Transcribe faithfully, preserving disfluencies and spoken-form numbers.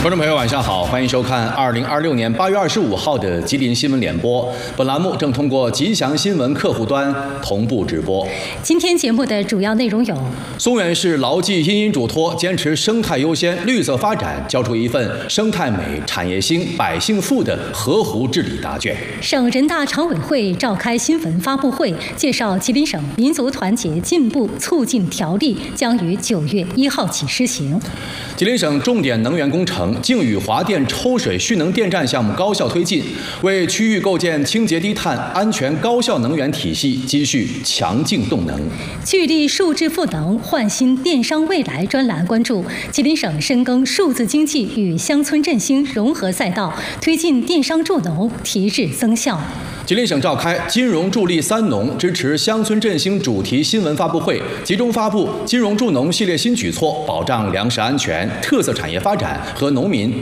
观众朋友，晚上好，欢迎收看二零二六年八月二十五号的吉林新闻联播。本栏目正通过吉祥新闻客户端同步直播。 今天节目的主要内容有： 松原市牢记因因嘱托，坚持生态优先、绿色发展，交出一份生态美、产业兴、百姓富的河湖治理答卷。 省人大常委会召开新闻发布会，介绍吉林省民族团结进步促进条例将于九月一号起施行。 吉林省重点能源工程靖宇华电抽水蓄能电站项目高效推进，为区域构建清洁低碳、安全高效能源体系积蓄强劲动能。 聚力数字赋能，焕新电商未来专栏关注吉林省深耕数字经济与乡村振兴融合赛道，推进电商助农提质增效。 吉林省召开金融助力三农支持乡村振兴主题新闻发布会，集中发布金融助农系列新举措，保障粮食安全、特色产业发展和农民